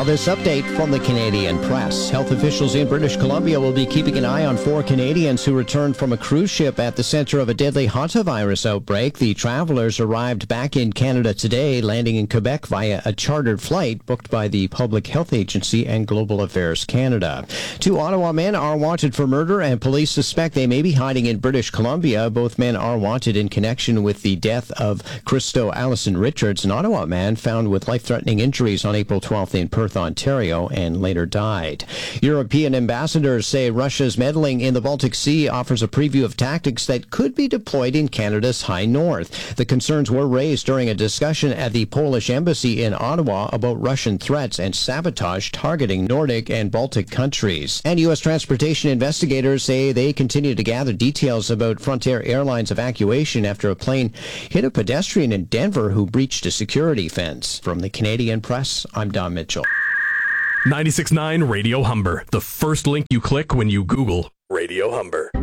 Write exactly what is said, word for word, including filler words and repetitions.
this update from the Canadian Press. Health officials in British Columbia will be keeping an eye on four Canadians who returned from a cruise ship at the center of a deadly hantavirus outbreak. The travelers arrived back in Canada today, landing in Quebec via a chartered flight booked by the Public Health Agency and Global Affairs Canada. Two Ottawa men are wanted for murder, and police suspect they may be hiding in British Columbia. Both men are wanted in connection with the death of Christo Allison Richards, an Ottawa man found with life-threatening injuries on April twelfth in Perth, Ontario, and later died. European ambassadors say Russia's meddling in the Baltic Sea offers a preview of tactics that could be deployed in Canada's high north. The concerns were raised during a discussion at the Polish embassy in Ottawa about Russian threats and sabotage targeting Nordic and Baltic countries. And U S transportation investigators say they continue to gather details about Frontier Airlines evacuation after a plane hit a pedestrian in Denver who breached a security fence. From the Canadian Press, I'm Don Mitchell. ninety-six point nine Radio Humber, the first link you click when you Google Radio Humber.